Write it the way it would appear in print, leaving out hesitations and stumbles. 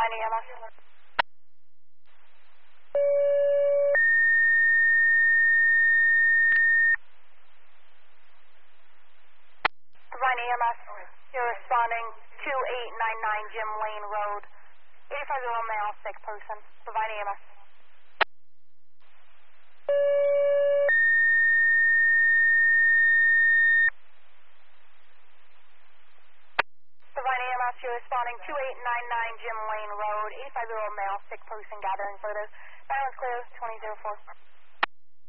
Provide EMS. Provide EMS. You're responding 2899 Jim Lane Road. 85-year-old male, sick person. Provide EMS. Provide EMS. You're responding 2899 Jim Lane Road. 85-year-old male, sick person gathering photos. Silence clear, 2004.